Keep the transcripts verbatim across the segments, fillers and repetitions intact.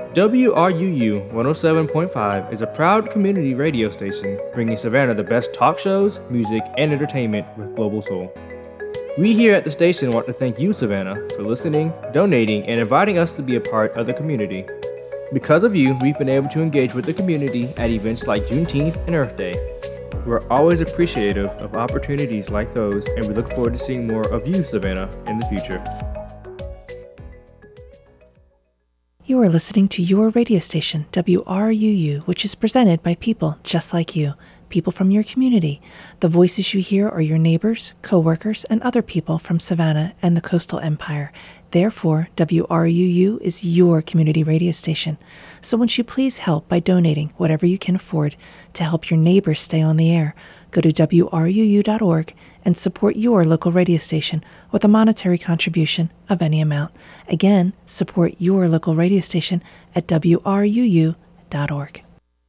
W R U U one oh seven point five is a proud community radio station bringing Savannah the best talk shows, music, and entertainment with global soul. We here at the station want to thank you, Savannah, for listening, donating, and inviting us to be a part of the community. Because of you, we've been able to engage with the community at events like Juneteenth and Earth Day. We're always appreciative of opportunities like those, and we look forward to seeing more of you, Savannah, in the future. You are listening to your radio station, W R U U, which is presented by people just like you, people from your community. The voices you hear are your neighbors, co-workers, and other people from Savannah and the Coastal Empire. Therefore, W R U U is your community radio station. So won't you please help by donating whatever you can afford to help your neighbors stay on the air? Go to W R U U dot org and support your local radio station with a monetary contribution of any amount. Again, support your local radio station at W R U U dot org.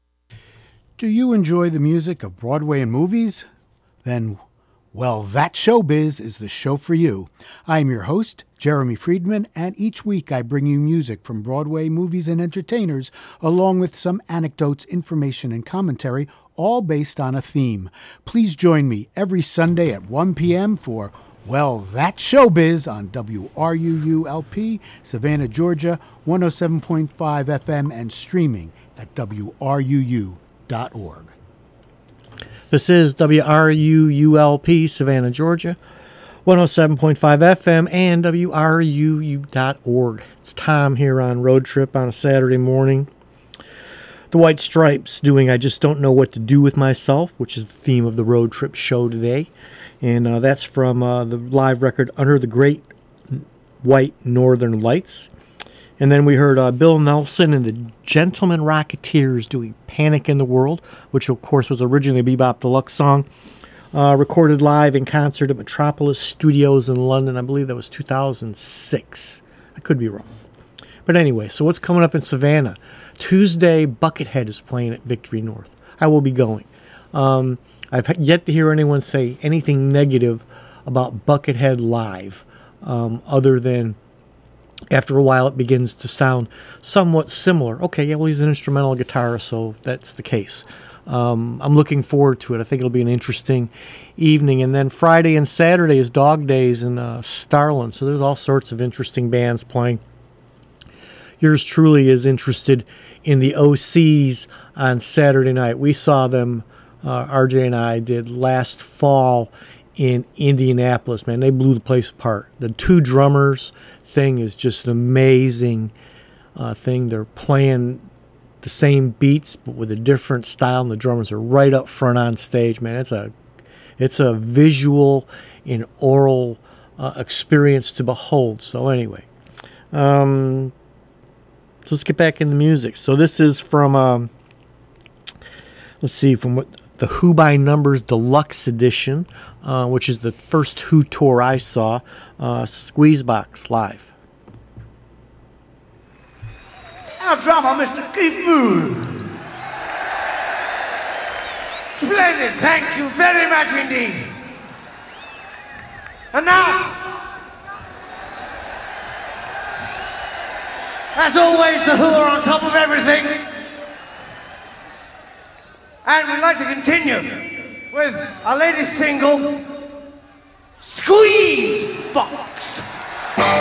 Do you enjoy the music of Broadway and movies? Then, well, That Showbiz is the show for you. I am your host, Jeremy Friedman, and each week I bring you music from Broadway, movies, and entertainers, along with some anecdotes, information, and commentary, all based on a theme. Please join me every Sunday at one p.m. for Well, That Showbiz on W R U U L P, Savannah, Georgia, one oh seven point five F M, and streaming at W R U U dot org. This is W R U U L P, Savannah, Georgia, one oh seven point five F M, and W R U U dot org. It's Tom here on Road Trip on a Saturday morning. The White Stripes doing I Just Don't Know What to Do With Myself, which is the theme of the Road Trip show today. And uh, that's from uh, the live record Under the Great White Northern Lights. And then we heard uh, Bill Nelson and the Gentlemen Rocketeers doing Panic in the World, which of course was originally a Bebop Deluxe song, uh, recorded live in concert at Metropolis Studios in London. I believe that was two thousand six. I could be wrong. But anyway, so what's coming up in Savannah? Tuesday, Buckethead is playing at Victory North. I will be going. Um, I've yet to hear anyone say anything negative about Buckethead live, um, other than after a while it begins to sound somewhat similar. Okay, yeah, well, he's an instrumental guitarist, so that's the case. Um, I'm looking forward to it. I think it'll be an interesting evening. And then Friday and Saturday is Dog Days in uh, Starland, so there's all sorts of interesting bands playing. Yours truly is interested in the O Cs on Saturday night. We saw them, uh, R J and I did last fall in Indianapolis. Man, they blew the place apart. The two drummers thing is just an amazing uh, thing. They're playing the same beats but with a different style, and the drummers are right up front on stage. Man, it's a it's a visual and oral uh, experience to behold. So anyway, um, so let's get back into music. So this is from um, let's see, from what the Who by Numbers Deluxe Edition, uh, which is the first Who tour I saw, uh, Squeezebox live. Our drummer, Mister Keith Moon. Splendid, thank you very much indeed. And now, as always, the Who are on top of everything. And we'd like to continue with our latest single, Squeeze Box.